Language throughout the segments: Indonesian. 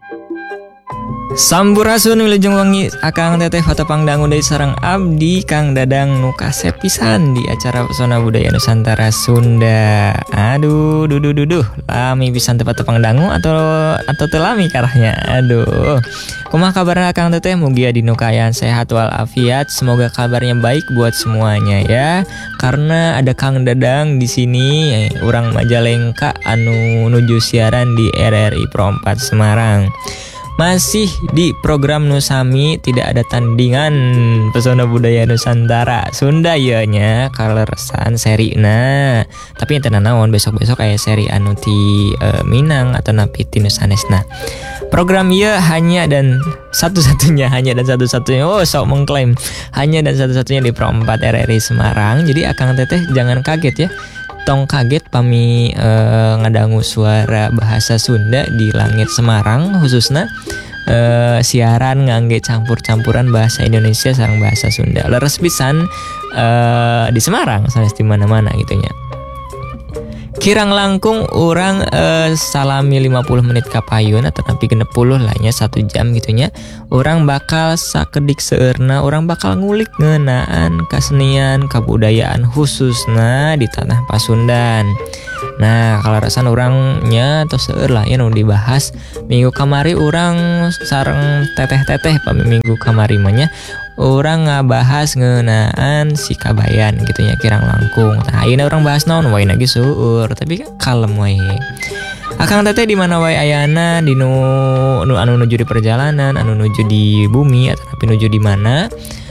Sampurasun wilujeng wengi akang teteh foto pangdangu dari sareng abdi Kang Dadang nu kasep pisan di acara Pesona Budaya Nusantara Sunda. Aduh, lami pisan teu foto pangdangu atau teu lami karahnya. Aduh. Kumaha kabarna akang teteh? Mugi adi nu kaayaan sehat walafiat. Semoga kabarnya baik buat semuanya ya. Karena ada Kang Dadang di sini, urang Majalengka anu nuju siaran di RRI Pro 4 Semarang. Masih di program Nusami, tidak ada tandingan Pesona Budaya Nusantara Sunda ya nya kaleresan seri tapi ente naon besok-besok kayak seri anu ti Minang atau napi ti Nusanesna. Program ieu hanya dan satu-satunya sok mengklaim hanya dan satu-satunya di Pro 4 RRI Semarang. Jadi akang teteh jangan kaget ya. Tong kaget pami ngadangu suara bahasa Sunda di langit Semarang, khususnya siaran ngangge campur-campuran bahasa Indonesia sareng bahasa Sunda. Leres pisan di Semarang sanes di mana-mana gitu nya. Kirang langkung orang salami 50 menit kapayun atau napi 60 lah nya 1 jam gitunya. Orang bakal sakedik seueurna, orang bakal ngulik ngeunaan kasenian kabudayaan khususna di tanah Pasundan. Nah, kalau rasan orangnya atau seueur lah ya nu dibahas minggu kamari orang sareng teteh-teteh minggu kamari mah nya orang ngabahas ngeunaan si kabayan gitu nya kirang langkung. Nah, ayeuna orang bahas naon wae lagi seueur tapi kalem wae. Akang teteh di mana wae ayana di nu anu nuju di perjalanan, anu nuju di bumi atau tapi nuju di mana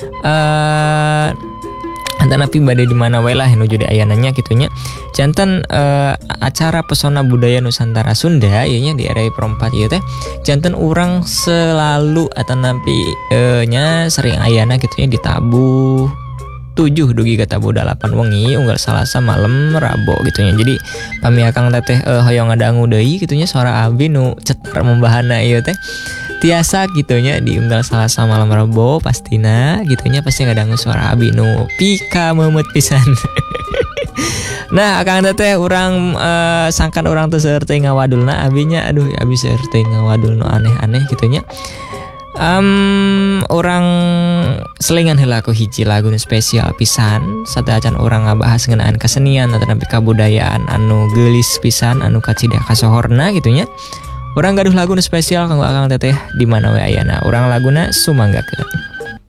anta napi bade di mana wae lah nuju di ayananya gitunya. Janten acara Pesona Budaya Nusantara Sunda ieu nya di RRI Pro 4 ieu teh janten urang selalu atau napi nya sering ayana gitunya ditabuh 7 dugi ka tabuh 8 wengi unggal Salasa malam Rabo gitunya. Jadi pami akang teteh hoyong ngadangu deui gitunya suara abdi nu cetar membahana ieu teh tiasa gitunya di unggal Salasa malam Rabo pastina gitunya pasti ngadangu suara abi nu pika memet pisan. Nah, akang teteh urang sangkan urang teu seueur teh ngawadulna abinya aduh abi seueur teh ngawadul nu aneh-aneh gitunya. Orang selingan heula ku hiji lagu nu spesial pisan sadacan urang ngabahas ngeunaan kesenian atau napi kabudayaan anu geulis pisan anu kacida kasohorna gitunya. Urang gaduh lagu nu spesial kanggo akang teteh di mana we ayana. Urang laguna sumanggakeun.